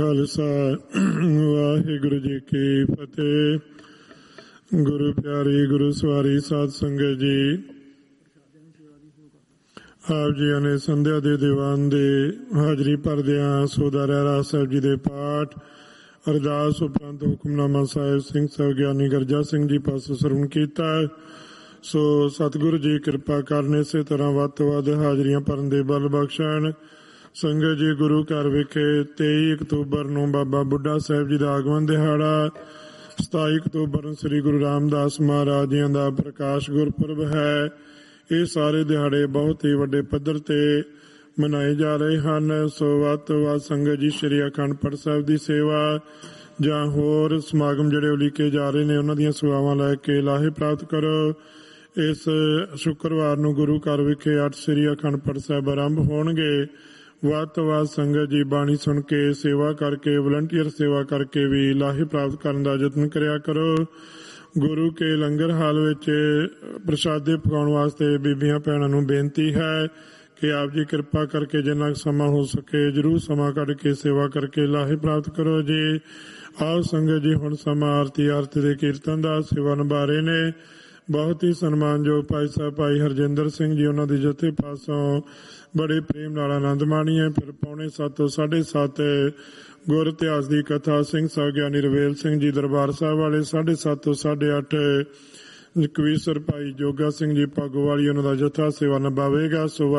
ਖਾਲਸਾ ਵਾਹਿਗੁਰੂ ਜੀ ਕੀ ਫਤਿਹ। ਗੁਰੂ ਪਿਆਰੀ ਗੁਰੂ ਸਵਾਰੀ ਸਾਧ ਸੰਗਤ ਜੀ, ਆਪ ਜੀ ਨੇ ਸੰਧਿਆ ਦੇ ਦੀਵਾਨ ਦੇ ਹਾਜ਼ਰੀ ਭਰਦਿਆਂ ਸੋਦਾ ਰਹਿਰਾਸ ਸਾਹਿਬ ਜੀ ਦੇ ਪਾਠ ਅਰਦਾਸ ਉਪਰੰਤ ਹੁਕਮਨਾਮਾ ਸਾਹਿਬ ਸਿੰਘ ਸਾਹਿਬ ਗਿਆਨੀ ਗਰਜਾ ਸਿੰਘ ਜੀ ਪਾਸੋਂ ਸਰਵਣ ਕੀਤਾ। ਸੋ ਸਤਿਗੁਰੂ ਜੀ ਕਿਰਪਾ ਕਰਨ ਇਸੇ ਤਰ੍ਹਾਂ ਵੱਧ ਤੋਂ ਵੱਧ ਹਾਜ਼ਰੀਆਂ ਭਰਨ ਦੇ ਬਲ ਬਖਸ਼ਣ। ਸੰਗਤ ਜੀ, ਗੁਰੂ ਘਰ ਵਿਖੇ 23 ਅਕਤੂਬਰ ਨੂੰ ਬਾਬਾ ਬੁੱਢਾ ਸਾਹਿਬ ਜੀ ਦਾ ਆਗਮਨ ਦਿਹਾੜਾ, 27 ਅਕਤੂਬਰ ਨੂੰ ਸ੍ਰੀ ਗੁਰੂ ਰਾਮਦਾਸ ਮਹਾਰਾਜ ਜੀ ਦਾ ਪ੍ਰਕਾਸ਼ ਗੁਰਪੁਰਬ ਹੈ। ਇਹ ਸਾਰੇ ਦਿਹਾੜੇ ਬਹੁਤ ਹੀ ਵੱਡੇ ਪੱਧਰ ਤੇ ਮਨਾਏ ਜਾ ਰਹੇ ਹਨ। ਸੋ ਵੱਧ ਤੋਂ ਵੱਧ ਸੰਗਤ ਜੀ ਸ੍ਰੀ ਅਖੰਡ ਪਾਠ ਸਾਹਿਬ ਦੀ ਸੇਵਾ ਜਾਂ ਹੋਰ ਸਮਾਗਮ ਜਿਹੜੇ ਉਲੀਕੇ ਜਾ ਰਹੇ ਨੇ ਉਹਨਾਂ ਦੀਆਂ ਸੇਵਾਵਾਂ ਲੈ ਕੇ ਲਾਹੇ ਪ੍ਰਾਪਤ ਕਰੋ। ਇਸ ਸ਼ੁੱਕਰਵਾਰ ਨੂੰ ਗੁਰੂ ਘਰ ਵਿਖੇ 8 ਸ੍ਰੀ ਅਖੰਡ ਪਾਠ ਸਾਹਿਬ ਆਰੰਭ ਹੋਣਗੇ। ਵੱਧ ਤੋਂ ਵੱਧ ਸੰਗਤ ਜੀ ਬਾਣੀ ਸੁਣ ਕੇ ਸੇਵਾ ਕਰਕੇ ਵਲੰਟੀਅਰ ਸੇਵਾ ਕਰਕੇ ਵੀ ਲਾਹੇ ਪ੍ਰਾਪਤ ਕਰਨ ਦਾ ਯਤਨ ਕਰਿਆ ਕਰੋ। ਗੁਰੂ ਕੇ ਲੰਗਰ ਹਾਲ ਵਿੱਚ ਪ੍ਰਸ਼ਾਦੇ ਪਕਾਉਣ ਵਾਸਤੇ ਬੀਬੀਆਂ ਭੈਣਾਂ ਨੂੰ ਬੇਨਤੀ ਹੈ ਕਿ ਆਪ ਜੀ ਕਿਰਪਾ ਕਰਕੇ ਜਿੰਨਾ ਸਮਾਂ ਹੋ ਸਕੇ ਜ਼ਰੂਰ ਸਮਾਂ ਕੱਢ ਕੇ ਸੇਵਾ ਕਰਕੇ ਲਾਹੇ ਪ੍ਰਾਪਤ ਕਰੋ ਜੀ। ਆਓ ਸੰਗਤ ਜੀ, ਹੁਣ ਸਮਾਂ ਆਰਤੀ ਦੇ ਕੀਰਤਨ ਦਾ ਸੇਵਾ ਨਿਭਾ ਰਹੇ ਨੇ ਬਹੁਤ ਹੀ ਸਨਮਾਨਯੋਗ ਭਾਈ ਸਾਹਿਬ ਭਾਈ ਹਰਜਿੰਦਰ ਸਿੰਘ ਜੀ। ਉਹਨਾਂ ਦੀ ਜਥੇ ਪਾਸੋਂ ਬੜੇ ਪ੍ਰੇਮ ਨਾਲ ਆਨੰਦ ਮਾਣੀਏ। ਫਿਰ 6:45 ਤੋਂ 7:30 ਗੁਰ ਇਤਿਹਾਸ ਦੀ ਕਥਾ ਸਿੰਘ ਸਾਹਿਬ ਗਿਆਨੀ ਰਵੇਲ ਸਿੰਘ ਜੀ ਦਰਬਾਰ ਸਾਹਿਬ ਵਾਲੇ, 7:30 ਤੋਂ 8:30 ਕਵੀਸ਼ਰ ਭਾਈ ਜੋਗਾ ਸਿੰਘ ਜੀ ਭਾਗੋਵਾਲੀ ਉਹਨਾਂ ਦਾ ਜਥਾ ਸੇਵਾ ਨਿਭਾਵੇਗਾ। ਸੋ